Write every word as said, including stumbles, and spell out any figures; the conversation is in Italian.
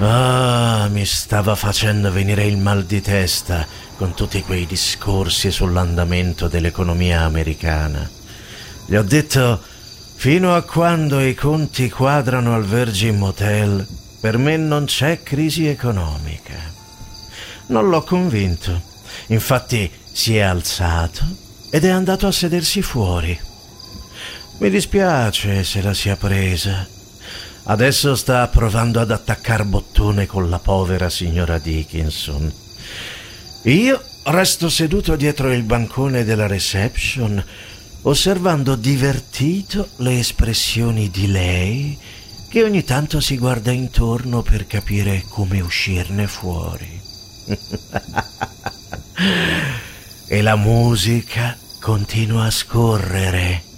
Ah, mi stava facendo venire il mal di testa con tutti quei discorsi sull'andamento dell'economia americana. Gli ho detto, fino a quando i conti quadrano al Virgin Motel, per me non c'è crisi economica. Non l'ho convinto. Infatti si è alzato ed è andato a sedersi fuori. Mi dispiace se la sia presa. Adesso sta provando ad attaccar bottone con la povera signora Dickinson. Io resto seduto dietro il bancone della reception, osservando divertito le espressioni di lei, che ogni tanto si guarda intorno per capire come uscirne fuori. E la musica continua a scorrere.